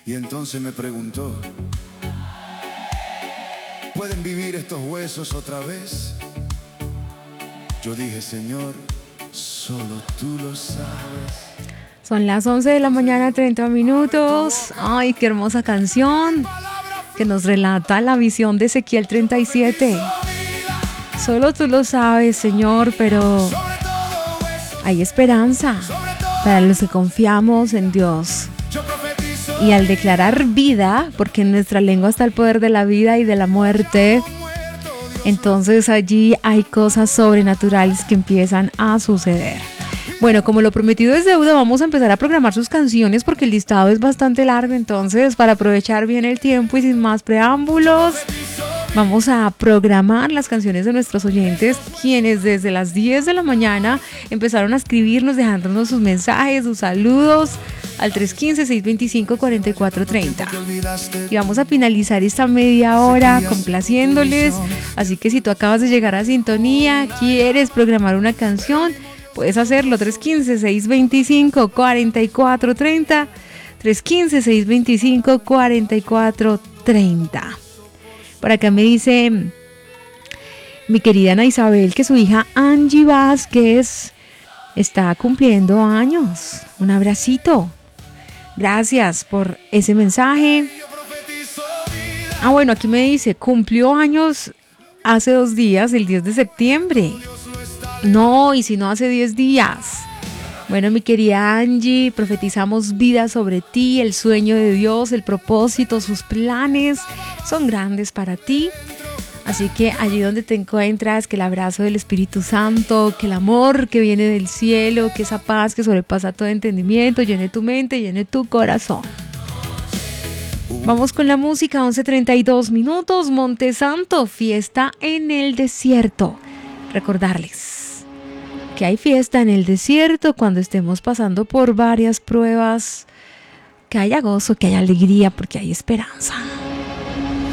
Y entonces me preguntó: ¿pueden vivir estos huesos otra vez? Yo dije: Señor, solo tú lo sabes. Son las 11 de la mañana, 30 minutos. Ay, qué hermosa canción que nos relata la visión de Ezequiel 37. Solo tú lo sabes, Señor, pero hay esperanza para los que confiamos en Dios. Y al declarar vida, porque en nuestra lengua está el poder de la vida y de la muerte, entonces allí hay cosas sobrenaturales que empiezan a suceder. Bueno, como lo prometido es deuda, vamos a empezar a programar sus canciones porque el listado es bastante largo. Entonces, para aprovechar bien el tiempo y sin más preámbulos, vamos a programar las canciones de nuestros oyentes, quienes desde las 10 de la mañana empezaron a escribirnos, dejándonos sus mensajes, sus saludos al 315-625-4430. Y vamos a finalizar esta media hora complaciéndoles. Así que si tú acabas de llegar a sintonía, quieres programar una canción, puedes hacerlo. 315-625-4430. 315-625-4430. Por acá me dice mi querida Ana Isabel que su hija Angie Vázquez está cumpliendo años. Un abracito. Gracias por ese mensaje. Bueno, aquí me dice, cumplió años hace 2 días, el 10 de septiembre. No, y si no, hace 10 días. Bueno, mi querida Angie, profetizamos vida sobre ti, el sueño de Dios, el propósito, sus planes son grandes para ti. Así que allí donde te encuentras, que el abrazo del Espíritu Santo, que el amor que viene del cielo, que esa paz que sobrepasa todo entendimiento, llene tu mente, llene tu corazón. Vamos con la música, 11:32 minutos, Monte Santo, fiesta en el desierto. Recordarles que hay fiesta en el desierto cuando estemos pasando por varias pruebas, que haya gozo, que haya alegría, porque hay esperanza.